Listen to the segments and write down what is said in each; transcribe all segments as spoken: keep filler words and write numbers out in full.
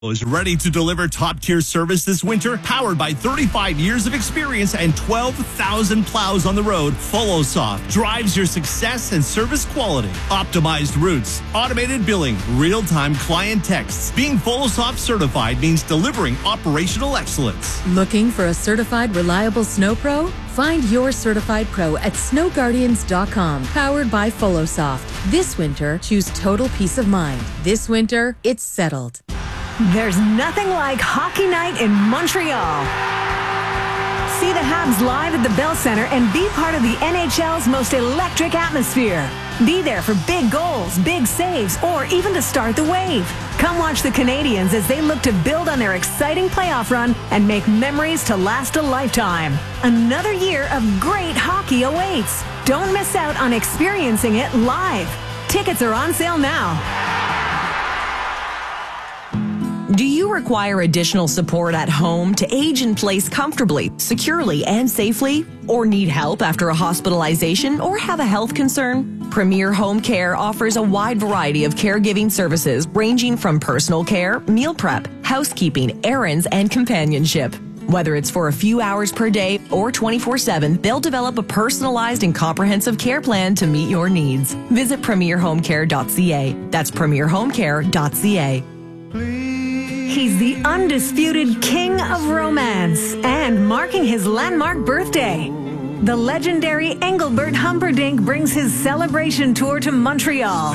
Is ready to deliver top-tier service this winter, powered by thirty-five years of experience and twelve thousand plows on the road. FoloSoft drives your success and service quality. Optimized routes, automated billing, real-time client texts. Being FoloSoft certified means delivering operational excellence. Looking for a certified reliable snow pro? Find your certified pro at snow guardians dot com. Powered by FoloSoft. This winter, choose total peace of mind. This winter, it's settled. There's nothing like hockey night in Montreal. See the Habs live at the Bell Centre and be part of the N H L's most electric atmosphere. Be there for big goals, big saves, or even to start the wave. Come watch the Canadiens as they look to build on their exciting playoff run and make memories to last a lifetime. Another year of great hockey awaits. Don't miss out on experiencing it live. Tickets are on sale now. Do you require additional support at home to age in place comfortably, securely, and safely? Or need help after a hospitalization or have a health concern? Premier Home Care offers a wide variety of caregiving services ranging from personal care, meal prep, housekeeping, errands, and companionship. Whether it's for a few hours per day or twenty-four seven, they'll develop a personalized and comprehensive care plan to meet your needs. Visit premier home care dot c a. That's premier home care dot c a. He's the undisputed king of romance and marking his landmark birthday. The legendary Engelbert Humperdinck brings his celebration tour to Montreal.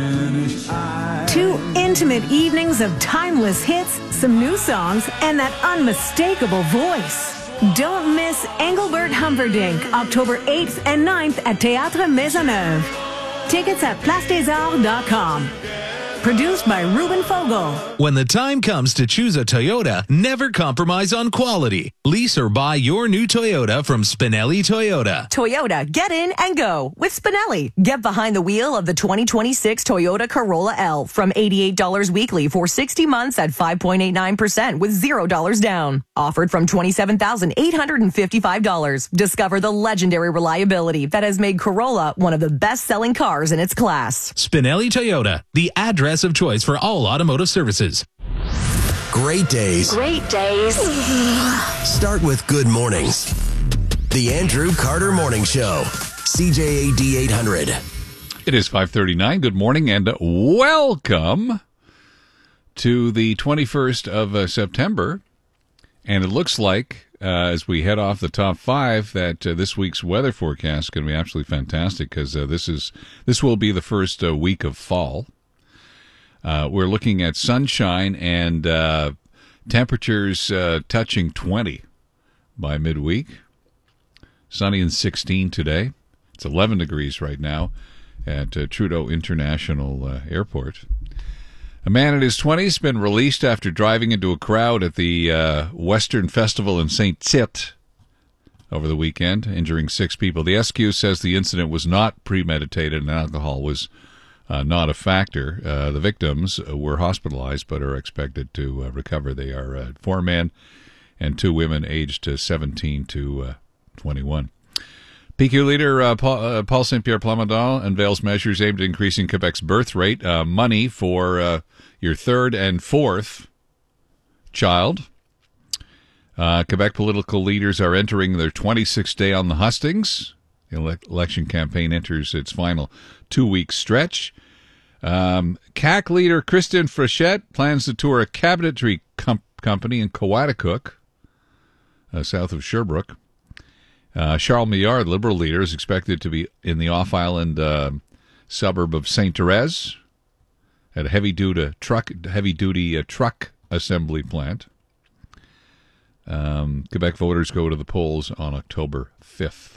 Two intimate evenings of timeless hits, some new songs, and that unmistakable voice. Don't miss Engelbert Humperdinck, October eighth and ninth at Théâtre Maisonneuve. Tickets at place des arts dot com. Produced by Ruben Fogel. When the time comes to choose a Toyota, never compromise on quality. Lease or buy your new Toyota from Spinelli Toyota. Toyota, get in and go with Spinelli. Get behind the wheel of the twenty twenty-six Toyota Corolla L from eighty-eight dollars weekly for sixty months at five point eight nine percent with zero dollars down. Offered from twenty-seven thousand eight hundred fifty-five dollars. Discover the legendary reliability that has made Corolla one of the best-selling cars in its class. Spinelli Toyota, the address of choice for all automotive services. Great days. Great days. Start with good mornings. The Andrew Carter Morning Show. C J A D eight hundred. It is five thirty-nine. Good morning and welcome to the twenty-first of uh, September. And it looks like, uh, as we head off the top five, that uh, this week's weather forecast is going to be absolutely fantastic because uh, this is this will be the first uh, week of fall. Uh, we're looking at sunshine and uh, temperatures uh, touching twenty by midweek. Sunny and sixteen today. It's eleven degrees right now at uh, Trudeau International uh, Airport. A man in his twenties has been released after driving into a crowd at the uh, Western Festival in Saint Tite over the weekend, injuring six people. The S Q says the incident was not premeditated and alcohol was Uh, not a factor. Uh, the victims uh, were hospitalized but are expected to uh, recover. They are uh, four men and two women aged uh, seventeen to uh, twenty-one. P Q leader uh, Paul, uh, Paul Saint-Pierre Plamondon unveils measures aimed at increasing Quebec's birth rate. Uh, money for uh, your third and fourth child. Uh, Quebec political leaders are entering their twenty-sixth day on the hustings. The ele- election campaign enters its final two-week stretch. Um, C A C leader Christian Frechette plans to tour a cabinetry com- company in Coaticook, uh, south of Sherbrooke. Uh, Charles Millard, Liberal leader, is expected to be in the off-island uh, suburb of Saint Therese at a heavy-duty truck, heavy-duty uh, truck assembly plant. Um, Quebec voters go to the polls on October fifth.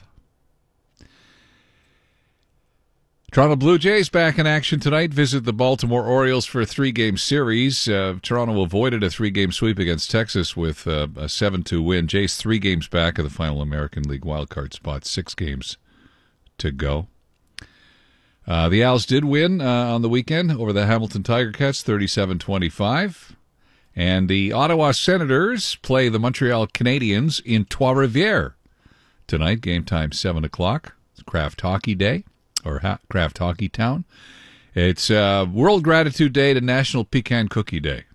Toronto Blue Jays back in action tonight. Visit the Baltimore Orioles for a three-game series. Uh, Toronto avoided a three-game sweep against Texas with uh, a seven two win. Jays three games back of the final American League wildcard spot, six games to go. Uh, the Owls did win uh, on the weekend over the Hamilton Tiger Cats, thirty-seven twenty-five. And the Ottawa Senators play the Montreal Canadiens in Trois-Rivières tonight. Game time seven o'clock. It's Craft Hockey Day. Or ha- Craft Hockey Town. It's uh, World Gratitude Day to National Pecan Cookie Day.